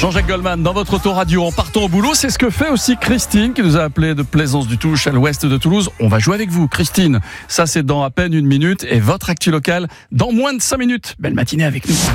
Jean-Jacques Goldman, dans votre autoradio, en partant au boulot, c'est ce que fait aussi Christine, qui nous a appelé de Plaisance du Touche, à l'ouest de Toulouse. On va jouer avec vous, Christine. Ça, c'est dans à peine 1 minute, et votre actu locale dans moins de 5 minutes. Belle matinée avec nous.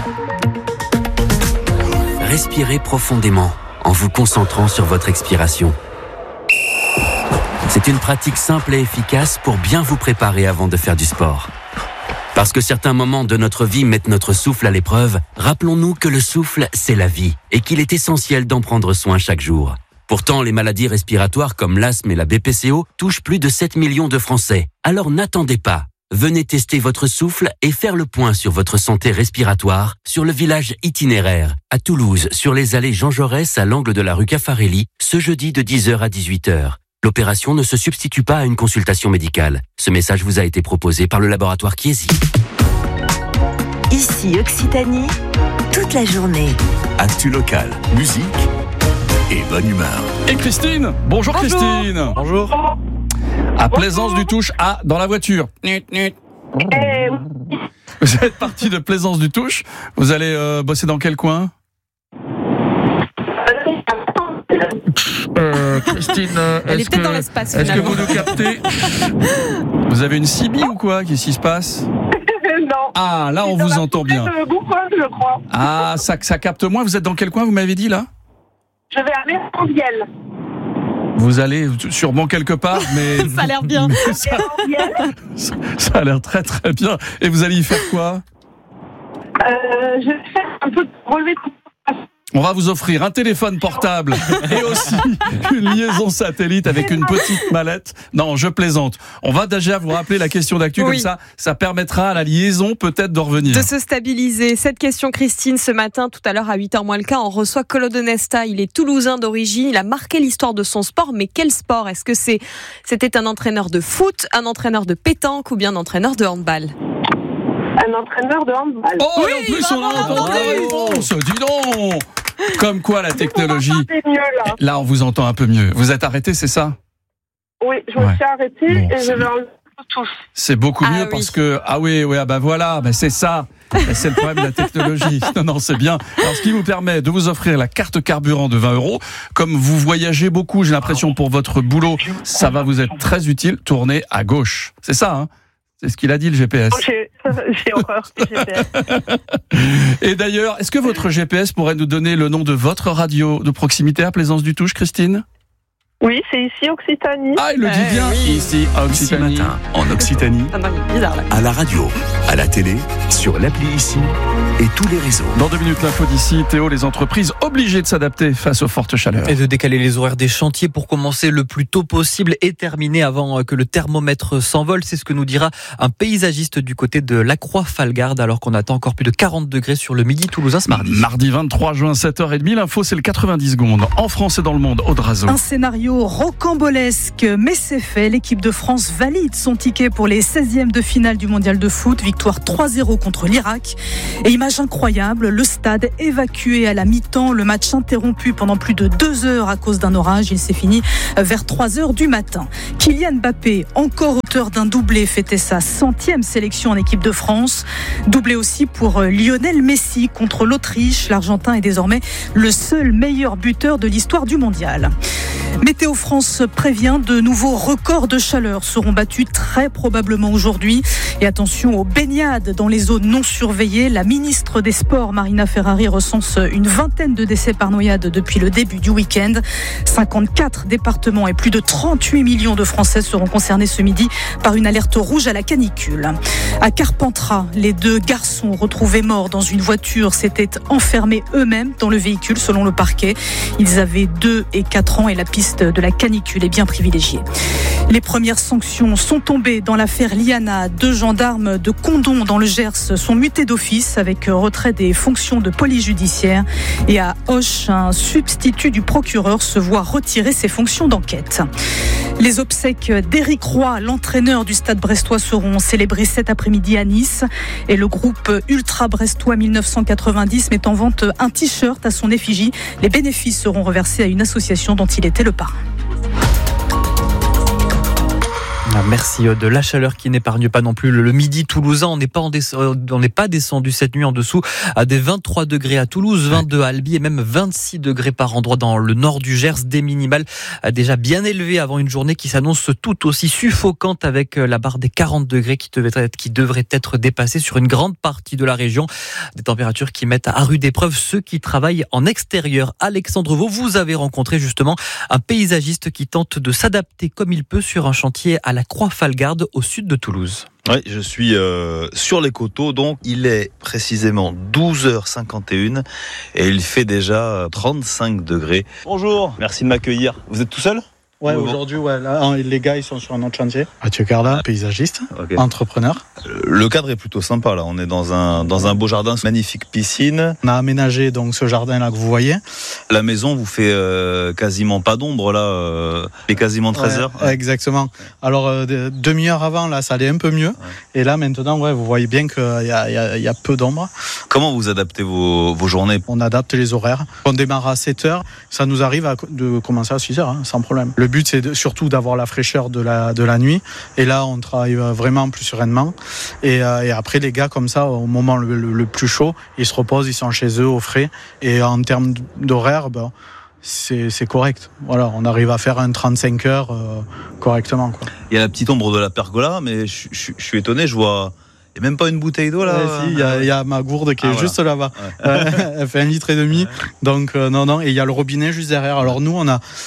Respirez profondément en vous concentrant sur votre expiration. C'est une pratique simple et efficace pour bien vous préparer avant de faire du sport. Parce que certains moments de notre vie mettent notre souffle à l'épreuve, rappelons-nous que le souffle, c'est la vie et qu'il est essentiel d'en prendre soin chaque jour. Pourtant, les maladies respiratoires comme l'asthme et la BPCO touchent plus de 7 millions de Français. Alors n'attendez pas. Venez tester votre souffle et faire le point sur votre santé respiratoire sur le village itinéraire à Toulouse, sur les allées Jean Jaurès à l'angle de la rue Caffarelli, ce jeudi de 10h à 18h. L'opération ne se substitue pas à une consultation médicale. Ce message vous a été proposé par le laboratoire Chiesi. Ici Occitanie, toute la journée. Actu locale, musique et bonne humeur. Et Christine, bonjour Christine. Bonjour. À Plaisance du Touche, dans la voiture. Vous êtes parti de Plaisance du Touche. Vous allez bosser dans quel coin? Christine, elle est peut-être dans l'espace. Est-ce que vous nous captez? Vous avez une CB ou quoi? Qu'est-ce qui se passe? Non. Ah, là on vous entend bien. Je crois. Ah, ça capte moins. Vous êtes dans quel coin, vous m'avez dit là? Je vais aller en Vielle. Vous allez sûrement quelque part, mais ça a l'air bien. Ça a l'air très très bien. Et vous allez y faire quoi? Je vais faire un peu de relevé de... On va vous offrir un téléphone portable et aussi une liaison satellite avec une petite mallette. Non, je plaisante. On va déjà vous rappeler la question d'actu, oui. Comme ça permettra à la liaison peut-être de revenir. De se stabiliser. Cette question, Christine, ce matin, tout à l'heure à 8h moins le quart, on reçoit Colo de Nesta. Il est toulousain d'origine. Il a marqué l'histoire de son sport. Mais quel sport? Est-ce que c'était un entraîneur de foot, un entraîneur de pétanque ou bien un entraîneur de handball? Un entraîneur de handball. Oh, oui, et en plus, on a entendu la réponse. Dis donc. Comme quoi la technologie. Là, on vous entend un peu mieux. Vous êtes arrêté, c'est ça? Oui, je me suis arrêté et je vais enlever tout. C'est beaucoup mieux parce que voilà, c'est ça. C'est le problème de la technologie. Non, c'est bien. Alors, ce qui vous permet de vous offrir la carte carburant de 20 €. Comme vous voyagez beaucoup, j'ai l'impression pour votre boulot, ça va vous être très utile. Tournez à gauche. C'est ça, hein? C'est ce qu'il a dit, le GPS. J'ai horreur du GPS. Et d'ailleurs, est-ce que votre GPS pourrait nous donner le nom de votre radio de proximité à Plaisance du Touche, Christine? Oui, c'est ici Occitanie. Ah, il le dit bien. Oui. Ici, Occitanie. Ici matin, en Occitanie, Bizarre, là. à la radio, à la télé, sur l'appli Ici et tous les réseaux. Dans 2 minutes, l'info d'ici. Théo, les entreprises obligées de s'adapter face aux fortes chaleurs. Et de décaler les horaires des chantiers pour commencer le plus tôt possible et terminer avant que le thermomètre s'envole. C'est ce que nous dira un paysagiste du côté de La Croix-Falgarde, alors qu'on attend encore plus de 40 degrés sur le midi toulousain ce mardi. Mardi 23 juin, 7h30. L'info, c'est le 90 secondes. En France et dans le monde, Audrazo. Un scénario rocambolesque, mais c'est fait. L'équipe de France valide son ticket pour les 16e de finale du mondial de foot. Victoire 3-0 contre l'Irak. Et image incroyable, le stade évacué à la mi-temps. Le match interrompu pendant plus de 2 heures à cause d'un orage. Il s'est fini vers 3h du matin. Kylian Mbappé, encore auteur d'un doublé, fêtait sa 100e sélection en équipe de France. Doublé aussi pour Lionel Messi contre l'Autriche. L'Argentin est désormais le seul meilleur buteur de l'histoire du mondial. Météo France prévient, de nouveaux records de chaleur seront battus très probablement aujourd'hui. Et attention aux baignades dans les zones non surveillées. La ministre des Sports, Marina Ferrari, recense une 20aine de décès par noyade depuis le début du week-end. 54 départements et plus de 38 millions de Français seront concernés ce midi par une alerte rouge à la canicule. À Carpentras, les 2 garçons retrouvés morts dans une voiture s'étaient enfermés eux-mêmes dans le véhicule selon le parquet. Ils avaient 2 et 4 ans et la piste de la canicule est bien privilégiée. Les premières sanctions sont tombées dans l'affaire Liana. 2 gendarmes de Condom dans le Gers sont mutés d'office avec retrait des fonctions de police judiciaire. Et à Auch, un substitut du procureur se voit retirer ses fonctions d'enquête. Les obsèques d'Éric Roy, l'entraîneur du Stade brestois, seront célébrées cet après-midi à Nice. Et le groupe Ultra Brestois 1990 met en vente un t-shirt à son effigie. Les bénéfices seront reversés à une association dont il était le parrain. Merci de la chaleur qui n'épargne pas non plus le midi toulousain. On n'est pas descendu cette nuit en dessous à des 23 degrés à Toulouse, 22 à Albi et même 26 degrés par endroit dans le nord du Gers. Des minimales déjà bien élevées avant une journée qui s'annonce tout aussi suffocante avec la barre des 40 degrés qui devrait être dépassée sur une grande partie de la région. Des températures qui mettent à rude épreuve ceux qui travaillent en extérieur. Alexandre Vaux, vous avez rencontré justement un paysagiste qui tente de s'adapter comme il peut sur un chantier à la Croix-Falgarde au sud de Toulouse. Oui, je suis sur les coteaux, donc il est précisément 12h51 et il fait déjà 35 degrés. Bonjour, merci de m'accueillir. Vous êtes tout seul ? Ouais, aujourd'hui, là, les gars, ils sont sur un autre chantier. Mathieu Carla, paysagiste, entrepreneur. Le cadre est plutôt sympa, là. On est dans un beau jardin, magnifique piscine. On a aménagé donc ce jardin-là que vous voyez. La maison vous fait quasiment pas d'ombre, là. Il est quasiment 13h. Ouais. Exactement. Alors, demi-heure avant, là, ça allait un peu mieux. Ouais. Et là, maintenant, vous voyez bien qu'il y a peu d'ombre. Comment vous adaptez vos journées ? On adapte les horaires. On démarre à 7h. Ça nous arrive de commencer à 6h, sans problème. Le but, c'est surtout d'avoir la fraîcheur de la nuit. Et là, on travaille vraiment plus sereinement. Et après, les gars, comme ça, au moment le plus chaud, ils se reposent, ils sont chez eux au frais. Et en termes d'horaire, c'est correct. Voilà, on arrive à faire un 35 heures correctement, quoi. Il y a la petite ombre de la pergola, mais je suis étonné, je vois... Il n'y a même pas une bouteille d'eau là. Si, il y a ma gourde qui est juste là-bas. Ouais. Elle fait 1,5 litre. Ouais. Donc non. Et il y a le robinet juste derrière. Alors nous, on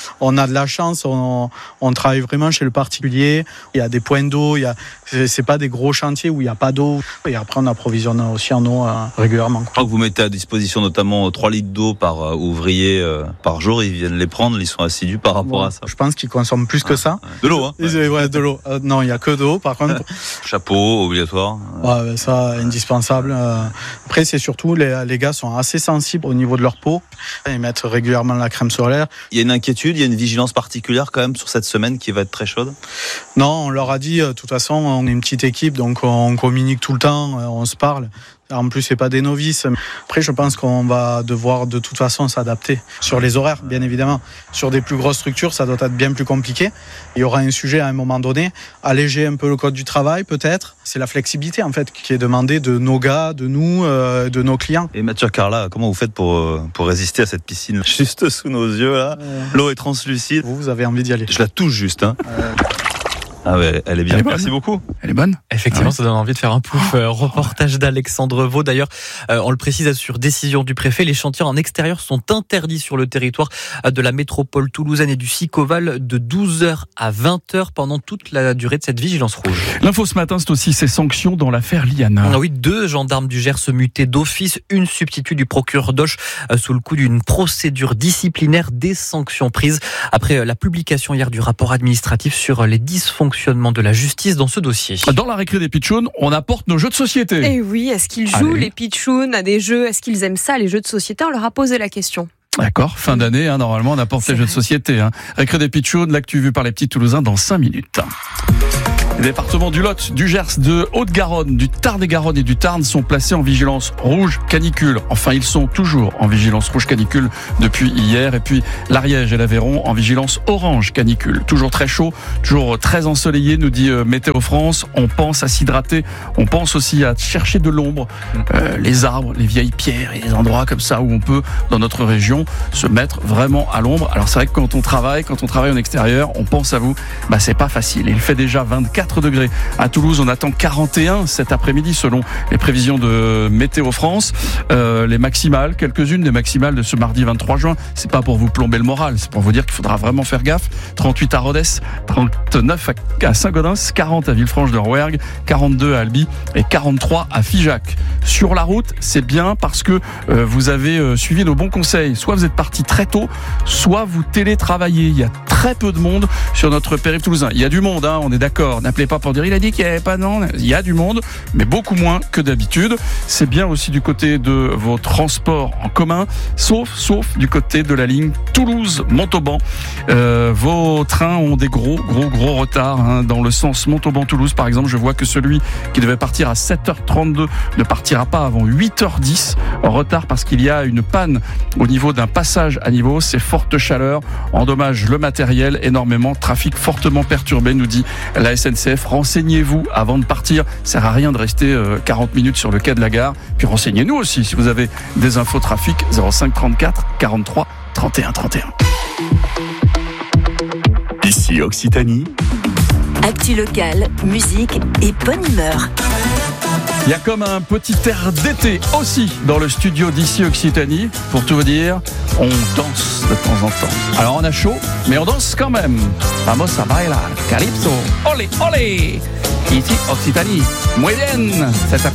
a de la chance. On travaille vraiment chez le particulier. Il y a des points d'eau. C'est pas des gros chantiers où il n'y a pas d'eau. Et après, on approvisionne aussi en eau régulièrement. Je crois que vous mettez à disposition notamment 3 litres d'eau par ouvrier par jour. Ils viennent les prendre. Ils sont assidus par rapport à ça. Je pense qu'ils consomment plus que ça. De l'eau, hein. Ouais, de l'eau. Non, il n'y a que de l'eau. Par contre. Chapeau obligatoire. Ouais, ça, indispensable. Après, c'est surtout, les gars sont assez sensibles au niveau de leur peau. Ils mettent régulièrement la crème solaire. Il y a une inquiétude, il y a une vigilance particulière quand même sur cette semaine qui va être très chaude ? Non, on leur a dit, de toute façon, on est une petite équipe, donc on communique tout le temps, on se parle. En plus, c'est pas des novices. Après, je pense qu'on va devoir de toute façon s'adapter sur les horaires, bien évidemment. Sur des plus grosses structures, ça doit être bien plus compliqué. Il y aura un sujet à un moment donné, alléger un peu le code du travail, peut-être. C'est la flexibilité, en fait, qui est demandée de nos gars, de nous, de nos clients. Et Mathieu Carla, comment vous faites pour résister à cette piscine juste sous nos yeux là ? L'eau est translucide. Vous avez envie d'y aller. Je la touche juste, hein. Ah ouais, elle est bien. Merci beaucoup. Elle est bonne. Effectivement, ça donne envie de faire un pouf. Reportage d'Alexandre Vaux. D'ailleurs, on le précise sur décision du préfet, les chantiers en extérieur sont interdits sur le territoire de la métropole toulousaine et du Sicoval de 12h à 20h pendant toute la durée de cette vigilance rouge. L'info ce matin, c'est aussi ces sanctions dans l'affaire Liana. Oui, 2 gendarmes du Gers mutés d'office, une substitut du procureur d'Auch sous le coup d'une procédure disciplinaire, des sanctions prises après la publication hier du rapport administratif sur les dysfonctionnements de la justice dans ce dossier. Dans la récré des pitchouns, on apporte nos jeux de société. Et oui, est-ce qu'ils jouent les pitchouns à des jeux ? Est-ce qu'ils aiment ça, les jeux de société ? On leur a posé la question. D'accord, fin d'année, normalement on apporte les jeux de société. Récré des pitchouns, l'actu vue par les petits Toulousains dans 5 minutes. Les départements du Lot, du Gers, de Haute-Garonne, du Tarn-et-Garonne et du Tarn sont placés en vigilance rouge canicule. Enfin, ils sont toujours en vigilance rouge canicule depuis hier. Et puis l'Ariège et l'Aveyron en vigilance orange canicule. Toujours très chaud, toujours très ensoleillé, nous dit Météo France. On pense à s'hydrater, on pense aussi à chercher de l'ombre, les arbres, les vieilles pierres et les endroits comme ça où on peut, dans notre région, se mettre vraiment à l'ombre. Alors c'est vrai que quand on travaille en extérieur, on pense à vous. C'est pas facile. Il fait déjà 24 degrés. À Toulouse, on attend 41 cet après-midi selon les prévisions de Météo France. Les maximales, quelques-unes des maximales de ce mardi 23 juin. C'est pas pour vous plomber le moral, c'est pour vous dire qu'il faudra vraiment faire gaffe. 38 à Rodez, 39 à Saint-Gaudens, 40 à Villefranche-de-Rouergue, 42 à Albi et 43 à Figeac. Sur la route, c'est bien parce que vous avez suivi nos bons conseils. Soit vous êtes parti très tôt, soit vous télétravaillez. Il y a très peu de monde sur notre périph' toulousain. Il y a du monde, on est d'accord. N'appelez pas pour dire il a dit qu'il n'y avait pas de monde. Il y a du monde, mais beaucoup moins que d'habitude. C'est bien aussi du côté de vos transports en commun, sauf du côté de la ligne Toulouse-Montauban. Vos trains ont des gros retards dans le sens Montauban-Toulouse. Par exemple, je vois que celui qui devait partir à 7h32 ne partira pas avant 8h10 en retard parce qu'il y a une panne au niveau d'un passage à niveau. Ces fortes chaleurs endommagent le matériel énormément. Trafic fortement perturbé, nous dit la SNCF. Renseignez-vous avant de partir. Ça sert à rien de rester 40 minutes sur le quai de la gare. Puis renseignez-nous aussi si vous avez des infos trafic. 05 34 43 31 31. Ici Occitanie. Actu locale, musique et bonne humeur. Il y a comme un petit air d'été aussi dans le studio d'Ici Occitanie. Pour tout vous dire, on danse de temps en temps. Alors on a chaud, mais on danse quand même. Vamos a bailar, calypso, olé, olé. Ici Occitanie, muy bien.